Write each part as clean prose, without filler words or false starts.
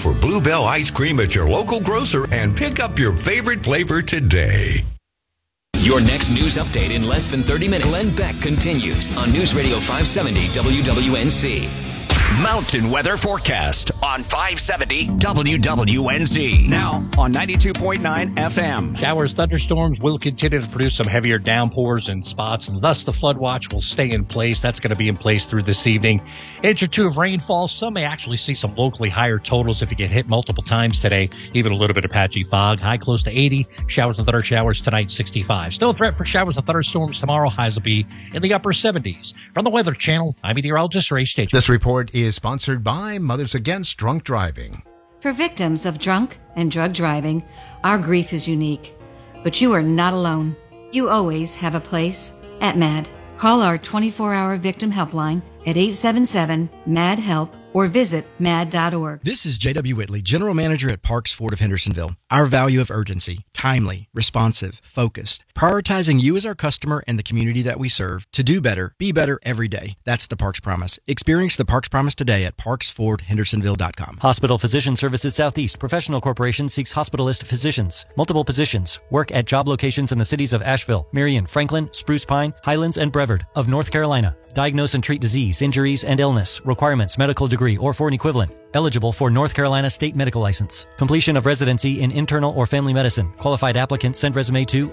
for Bluebell ice cream at your local grocer and pick up your favorite flavor today. Your next news update in less than 30 minutes. Glenn Beck continues on News Radio 570 WWNC. Mountain weather forecast on 570 WWNZ. Now on 92.9 FM. Showers, thunderstorms will continue to produce some heavier downpours in spots, and thus the flood watch will stay in place. That's going to be in place through this evening. Inch or two of rainfall. Some may actually see some locally higher totals if you get hit multiple times today. Even a little bit of patchy fog. High close to 80. Showers and thunder showers tonight, 65. Still a threat for showers and thunderstorms tomorrow. Highs will be in the upper 70s. From the Weather Channel, I'm meteorologist Ray Stitch. This report is sponsored by Mothers Against Drunk Driving. For victims of drunk and drug driving, our grief is unique. But you are not alone. You always have a place at MAD. Call our 24-hour victim helpline at 877-MAD-HELP or visit mad.org. This is J.W. Whitley, General Manager at Parks Ford of Hendersonville. Our value of urgency, timely, responsive, focused, prioritizing you as our customer and the community that we serve to do better, be better every day. That's the Parks Promise. Experience the Parks Promise today at parksfordhendersonville.com. Hospital Physician Services Southeast Professional Corporation seeks hospitalist physicians. Multiple positions. Work at job locations in the cities of Asheville, Marion, Franklin, Spruce Pine, Highlands, and Brevard of North Carolina. Diagnose and treat disease, injuries, and illness. Requirements, medical degree or foreign equivalent. Eligible for North Carolina state medical license. Completion of residency in internal or family medicine. Qualified applicants send resume to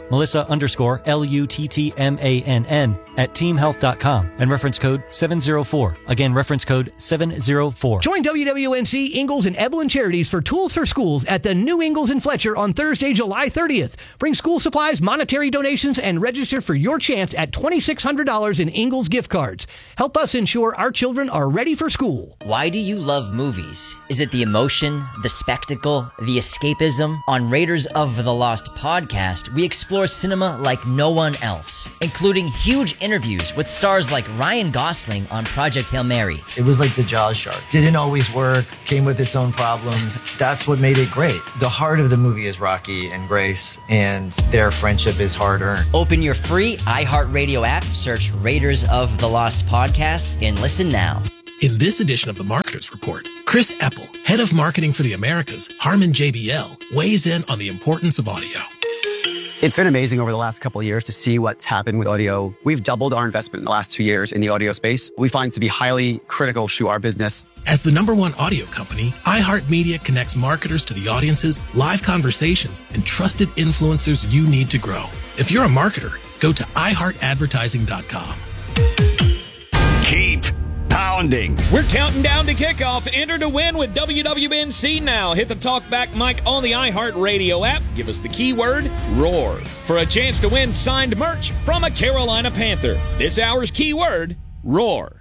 Melissa_LUTTMANN at teamhealth.com and reference code 704. Again, reference code 704. Join WWNC Ingalls and Evelyn Charities for Tools for Schools at the new Ingalls and Fletcher on Thursday, July 30th. Bring school supplies, monetary donations, and register for your chance at $2,600 in Ingalls gift cards. Help us ensure our children are ready for school. Why do you love movies? Is it the emotion, the spectacle, the escapism? On Raiders of the Lost podcast, we explore cinema like no one else, including huge interviews with stars like Ryan Gosling on Project Hail Mary. It was like the Jaws shark. Didn't always work, came with its own problems. That's what made it great. The heart of the movie is Rocky and Grace, and their friendship is hard-earned. Open your free iHeartRadio app, search Raiders of the Lost podcast, and listen now. In this edition of the Marketers Report, Chris Epple, head of marketing for the Americas, Harman JBL, weighs in on the importance of audio. It's been amazing over the last couple of years to see what's happened with audio. We've doubled our investment in the last 2 years in the audio space. We find it to be highly critical to our business. As the #1 audio company, iHeartMedia connects marketers to the audiences, live conversations, and trusted influencers you need to grow. If you're a marketer, go to iHeartAdvertising.com. Keep pounding. We're counting down to kickoff. Enter to win with WWNC now. Hit the talkback mic on the iHeartRadio app. Give us the keyword ROAR for a chance to win signed merch from a Carolina Panther. This hour's keyword, ROAR.